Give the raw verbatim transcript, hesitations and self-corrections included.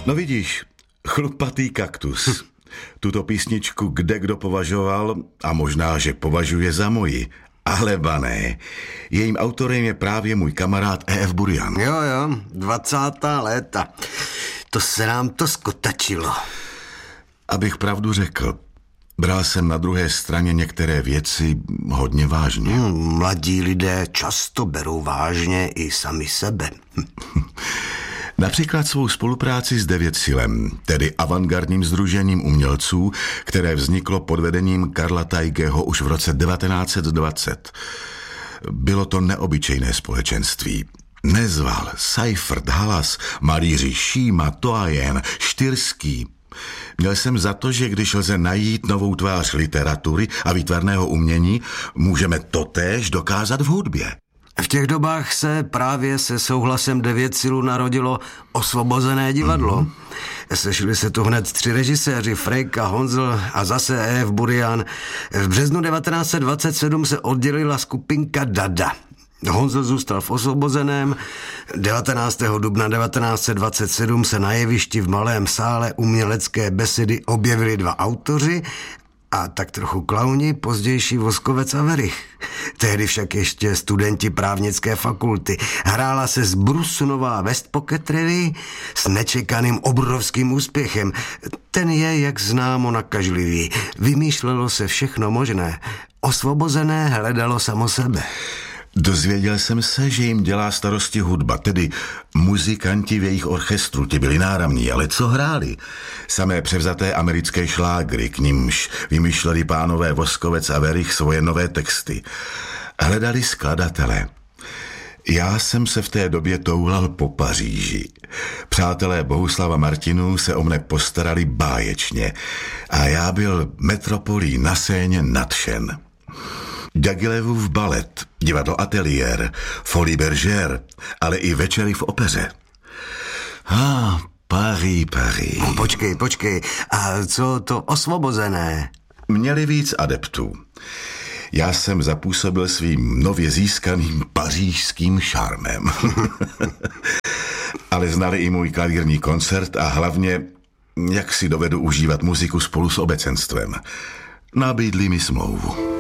No vidíš, Chlupatý kaktus. Tuto písničku kde kdo považoval, a možná, že považuje za moji, ale ba ne. Jejím autorem je právě můj kamarád E F Burian. Jo, jo, dvacátá léta. To se nám to skotačilo. Abych pravdu řekl, bral jsem na druhé straně některé věci hodně vážně. Hmm, mladí lidé často berou vážně i sami sebe. Například svou spolupráci s Devět Silem, tedy avantgardním sdružením umělců, které vzniklo pod vedením Karla Taigeho už v roce devatenáct set dvacet. Bylo to neobyčejné společenství. Nezval, Seifert, Halas, malíři Šíma, Toajen, Štyrský. Měl jsem za to, že když lze najít novou tvář literatury a výtvarného umění, můžeme totéž dokázat v hudbě. V těch dobách se právě se souhlasem Devět Silů narodilo Osvobozené divadlo. Mm-hmm. Sešli se tu hned tři režiséři, Freik a Honzl a zase E F Burian. V březnu devatenáct set dvacet sedm se oddělila skupinka Dada. Honzl zůstal v Osvobozeném. devatenáctého dubna devatenáct set dvacet sedm se na jevišti v malém sále umělecké besedy objevili dva autoři a tak trochu klauni, pozdější Voskovec a Werich. Tehdy však ještě studenti právnické fakulty. Hrála se zbrusunová West Pocket Revue s nečekaným obrovským úspěchem. Ten je, jak známo, nakažlivý. Vymýšlelo se všechno možné. Osvobozené hledalo samo sebe. Dozvěděl jsem se, že jim dělá starosti hudba, tedy muzikanti v jejich orchestru, ti byli náramní, ale co hráli? Samé převzaté americké šlágry, k nimž vymýšleli pánové Voskovec a Werich svoje nové texty. Hledali skladatele. Já jsem se v té době toulal po Paříži. Přátelé Bohuslava Martinů se o mne postarali báječně a já byl metropolí na Séně nadšen. Diaghilevův balet, divadlo Atelier, Folie Bergère, ale i večery v opeře. Ah, Paris, Paris. No, počkej, počkej. A co to Osvobozené? Měli víc adeptů. Já jsem zapůsobil svým nově získaným pařížským šarmem. Ale znali i můj klavírní koncert a hlavně, jak si dovedu užívat muziku spolu s obecenstvem. Nabídli mi smlouvu.